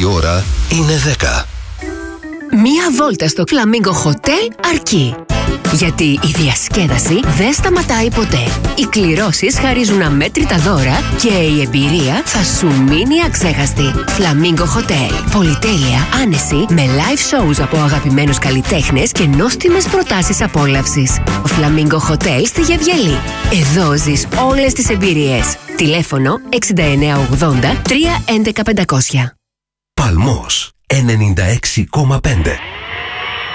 ώρα είναι 10. Μία βόλτα στο Flamingo Hotel αρκεί. Γιατί η διασκέδαση δεν σταματάει ποτέ. Οι κληρώσεις χαρίζουν αμέτρητα δώρα και η εμπειρία θα σου μείνει αξέχαστη. Flamingo Hotel. Πολυτέλεια, άνεση, με live shows από αγαπημένους καλλιτέχνες και νόστιμες προτάσεις απόλαυσης. Flamingo Hotel στη Γευγελή. Εδώ ζεις όλες τις εμπειρίες. Τηλέφωνο 6980 311 500. Παλμός 96,5.